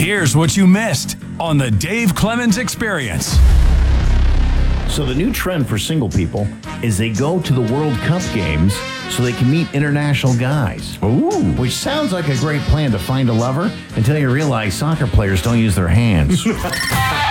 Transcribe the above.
Here's what you missed on the Dave Clemens Experience. So the new trend for single people is they go to the World Cup games so they can meet international guys. Ooh. Which sounds like a great plan to find a lover until you realize soccer players don't use their hands.